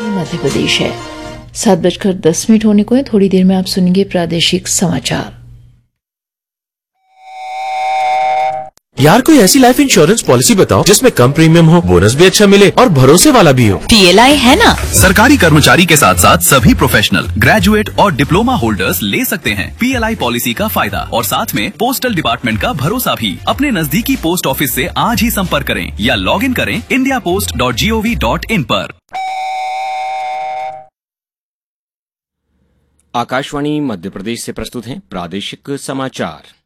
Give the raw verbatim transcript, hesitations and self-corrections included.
मध्य प्रदेश है। सात बजकर दस मिनट होने को है। थोड़ी देर में आप सुनेंगे प्रादेशिक समाचार। यार कोई ऐसी लाइफ इंश्योरेंस पॉलिसी बताओ जिसमें कम प्रीमियम हो, बोनस भी अच्छा मिले और भरोसे वाला भी हो। पीएलआई है ना। सरकारी कर्मचारी के साथ साथ सभी प्रोफेशनल, ग्रेजुएट और डिप्लोमा होल्डर्स ले सकते हैं पीएलआई पॉलिसी का फायदा और साथ में पोस्टल डिपार्टमेंट का भरोसा भी। अपने नजदीकी पोस्ट ऑफिस से आज ही संपर्क करें या लॉग इन करें India post dot G O V dot in पर। आकाशवाणी मध्य प्रदेश से प्रस्तुत हैं प्रादेशिक समाचार।